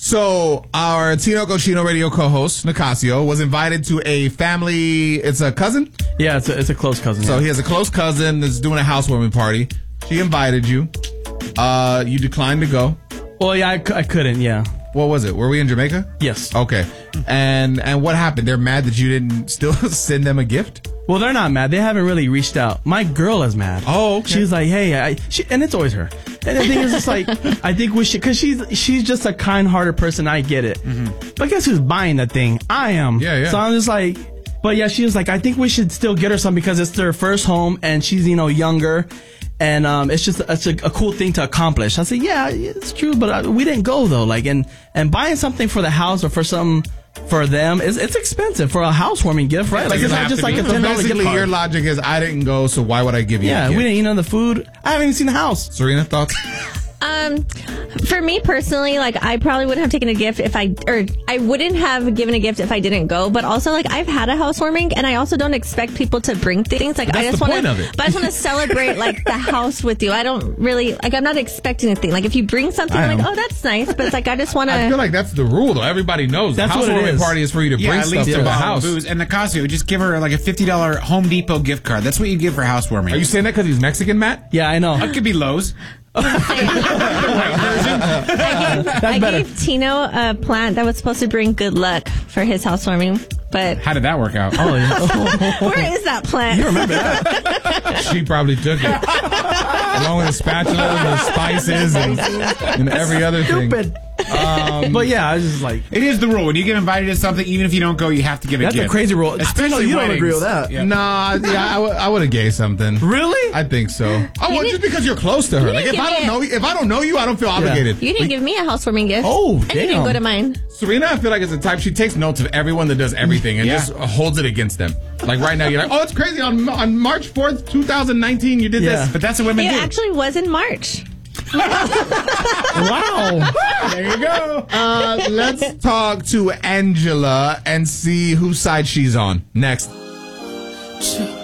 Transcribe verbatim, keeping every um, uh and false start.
So our Tino Cochino radio co-host, Nicasio, was invited to a family, it's a cousin? Yeah, it's a, it's a close cousin. So yeah. he has a close cousin that's doing a housewarming party. She invited you. Uh, you declined to go. Well, yeah, I, c- I couldn't, yeah. What was it? Were we in Jamaica? Yes. Okay. And and what happened? They're mad that you didn't still send them a gift? Well, they're not mad. They haven't really reached out. My girl is mad. Oh, okay. She's like, hey, I, she, and it's always her. And the thing is, it's like, I think we should, because she's she's just a kind-hearted person. I get it. Mm-hmm. But guess who's buying the thing? I am. Yeah, yeah. So I'm just like, but yeah, she was like, I think we should still get her some because it's their first home and she's, you know, younger. And um, it's just it's a, a cool thing to accomplish. I said, yeah, it's true, but uh, we didn't go though. Like, and and buying something for the house or for something for them is it's expensive for a housewarming gift, right? Like, it's not just like a ten dollar gift Basically, card. your logic is I didn't go, so why would I give you? Yeah, a gift? we didn't eat none of the food. I haven't even seen the house. Serena, thoughts? Um, for me personally, like I probably wouldn't have taken a gift if I, or I wouldn't have given a gift if I didn't go. But also, like I've had a housewarming, and I also don't expect people to bring things. Like But I that's just the want point of to, it. but I just want to celebrate like the house with you. I don't really like. I'm not expecting anything. Like if you bring something, I I'm like, am. oh, that's nice. But it's like I just want I feel to. like that's the rule, though. Everybody knows That's the what it housewarming is. party is for you to bring Yeah, at stuff least to a the bottle house. of booze. And Nicasio, just give her like a fifty dollars Home Depot gift card. That's what you give for housewarming. Are you saying that because he's Mexican, Matt? Yeah, I know. It could be Lowe's. I gave, I better. gave Tino a plant that was supposed to bring good luck for his housewarming. But How did that work out? Oh, yeah. where is that plant? You remember that? She probably took it. Along with the spatula and the spices and, and every other thing. Stupid. Um, but yeah, I was just like, It is the rule. When you get invited to something, even if you don't go, you have to give a that's gift. a crazy rule. Especially you don't weddings. agree with that. Yeah. Nah, yeah, I, w- I would have gave something. Really? I think so. Oh, well, didn't- just because you're close to her. you Like if didn't I give don't me know, you- if I don't know you, I don't feel obligated. You didn't give me a housewarming gift. Oh, and you didn't damn. go to mine. Serena, I feel like is the type she takes notes of everyone that does everything and Yeah. just holds it against them. Like right now, you're like, oh, it's crazy. On on March fourth, twenty nineteen, you did Yeah. this. But that's what women It do. actually was in March. Wow. There you go. Uh, let's talk to Angela and see whose side she's on. Next.